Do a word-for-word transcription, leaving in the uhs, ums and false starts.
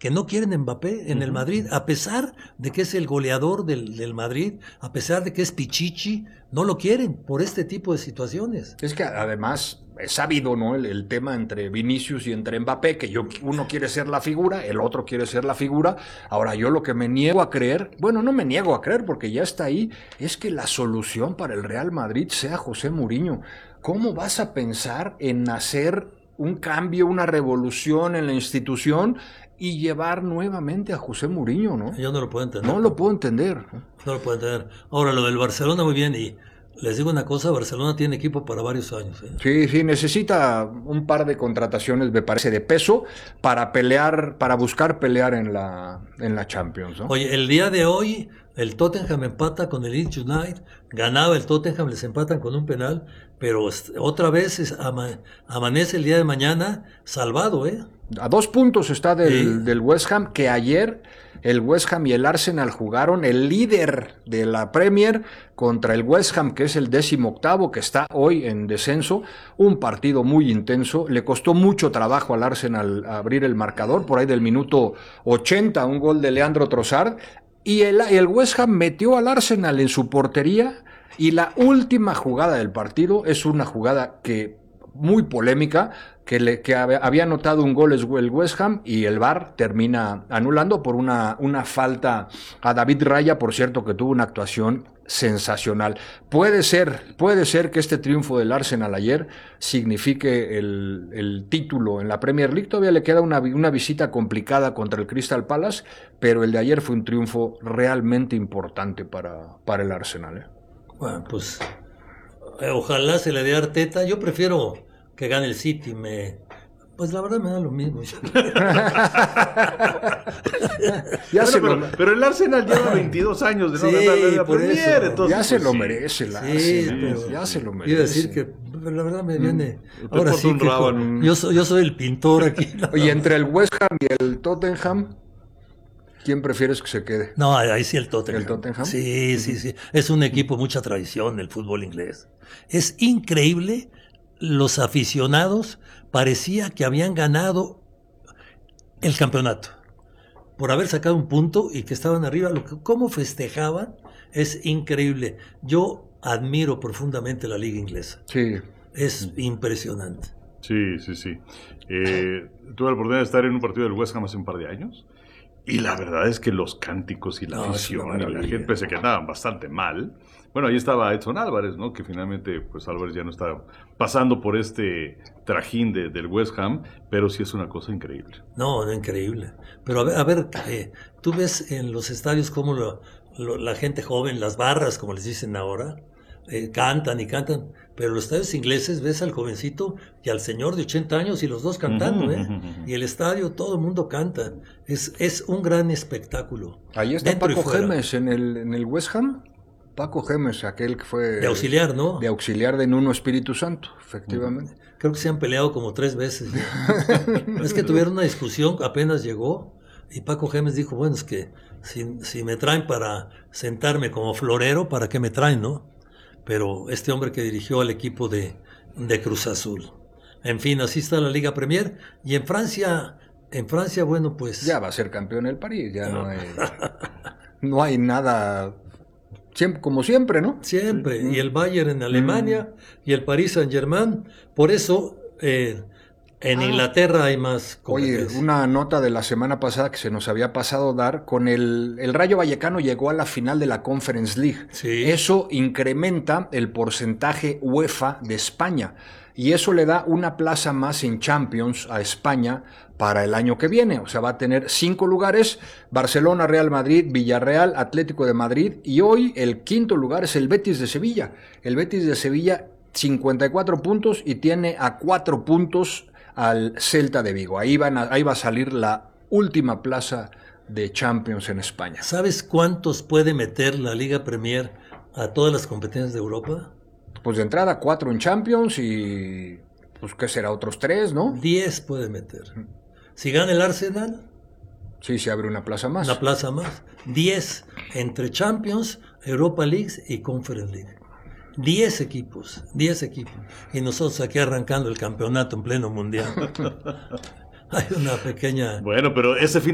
que no quieren a Mbappé en uh-huh. el Madrid, a pesar de que es el goleador del, del Madrid, a pesar de que es Pichichi, no lo quieren por este tipo de situaciones. Es que además es sabido, ¿no? El, el tema entre Vinicius y entre Mbappé, que yo, uno quiere ser la figura, el otro quiere ser la figura. Ahora, yo lo que me niego a creer, bueno, no me niego a creer porque ya está ahí, es que la solución para el Real Madrid sea José Mourinho. ¿Cómo vas a pensar en hacer un cambio, una revolución en la institución y llevar nuevamente a José Mourinho, ¿no? Yo no lo puedo entender. No lo puedo entender. No lo puedo entender. Ahora, lo del Barcelona, muy bien, y les digo una cosa, Barcelona tiene equipo para varios años. ¿eh? Sí, sí, necesita un par de contrataciones, me parece, de peso para pelear, para buscar pelear en la, en la Champions, ¿no? Oye, el día de hoy el Tottenham empata con el Leeds United, ganaba el Tottenham, les empatan con un penal, pero otra vez es, ama, amanece el día de mañana salvado, ¿eh? A dos puntos está del, sí. del West Ham, que ayer el West Ham y el Arsenal jugaron, el líder de la Premier contra el West Ham, que es el décimo octavo, que está hoy en descenso, un partido muy intenso, le costó mucho trabajo al Arsenal abrir el marcador, por ahí del minuto ochenta, un gol de Leandro Trossard, y el, el West Ham metió al Arsenal en su portería, y la última jugada del partido es una jugada que muy polémica, que, le, que había anotado un gol el West Ham y el V A R termina anulando por una, una falta a David Raya, por cierto, que tuvo una actuación sensacional. Puede ser, puede ser que este triunfo del Arsenal ayer signifique el, el título en la Premier League. Todavía le queda una, una visita complicada contra el Crystal Palace, pero el de ayer fue un triunfo realmente importante para, para el Arsenal, ¿eh? Bueno, pues ojalá se le dé a Arteta. Yo prefiero que gane el City. Me, pues la verdad me da lo mismo. ya bueno, se pero, lo... pero el Arsenal lleva veintidós años de no sí, ganar la por Premier, eso. entonces ya se pues, lo sí. merece el sí, Arsenal. pero, ya se lo merece. Quiero decir que la verdad me viene. Mm. Ahora sí que en... yo soy yo soy el pintor aquí. Oye, entre el West Ham y el Tottenham, ¿quién prefieres que se quede? No, ahí sí el Tottenham. ¿El Tottenham? Sí, sí, sí. Es un equipo mucha tradición el fútbol inglés. Es increíble, los aficionados parecía que habían ganado el campeonato por haber sacado un punto y que estaban arriba. Lo que, cómo festejaban es increíble. Yo admiro profundamente la liga inglesa. Sí. Es impresionante. Sí, sí, sí. Eh, tuve la oportunidad de estar en un partido del West Ham hace un par de años. Y la verdad es que los cánticos y la no, afición y la gente, pese que andaban bastante mal. Bueno, ahí estaba Edson Álvarez, ¿no? Que finalmente, pues Álvarez ya no está pasando por este trajín de, del West Ham, pero sí es una cosa increíble. No, no, increíble. Pero a ver, a ver eh, tú ves en los estadios cómo lo, lo, la gente joven, las barras, como les dicen ahora, eh, cantan y cantan. Pero en los estadios ingleses ves al jovencito y al señor de ochenta años y los dos cantando, ¿eh? Y el estadio, todo el mundo canta. Es, es un gran espectáculo. Ahí está Paco Gémez en el, en el West Ham. Paco Gémez, aquel que fue... De auxiliar, ¿no? De auxiliar de Nuno Espíritu Santo, efectivamente. Creo que se han peleado como tres veces. Es que tuvieron una discusión, apenas llegó, y Paco Gémez dijo, bueno, es que si, si me traen para sentarme como florero, ¿para qué me traen, no? Pero este hombre que dirigió al equipo de, de Cruz Azul. En fin, así está la Liga Premier. Y en Francia, en Francia, bueno, pues... Ya va a ser campeón el París, ya no, no hay... No hay nada... Siempre, como siempre, ¿no? Siempre. Sí. Y el Bayern en Alemania mm. y el Paris Saint-Germain. Por eso, eh, en ah. Inglaterra hay más... Oye, una nota de la semana pasada que se nos había pasado dar, con el, el Rayo Vallecano llegó a la final de la Conference League. Sí. Eso incrementa el porcentaje UEFA de España. Y eso le da una plaza más en Champions a España para el año que viene. O sea, va a tener cinco lugares: Barcelona, Real Madrid, Villarreal, Atlético de Madrid. Y hoy el quinto lugar es el Betis de Sevilla. El Betis de Sevilla, cincuenta y cuatro puntos, y tiene a cuatro puntos al Celta de Vigo. Ahí, van a, ahí va a salir la última plaza de Champions en España. ¿Sabes cuántos puede meter la Liga Premier a todas las competencias de Europa? Pues de entrada cuatro en Champions y... pues ¿qué será? Otros tres, ¿no? Diez puede meter. Si gana el Arsenal... Sí, se abre una plaza más. Una plaza más. Diez entre Champions, Europa League y Conference League. Diez equipos. Diez equipos. Y nosotros aquí arrancando el campeonato en pleno mundial. Hay una pequeña... Bueno, pero ese fin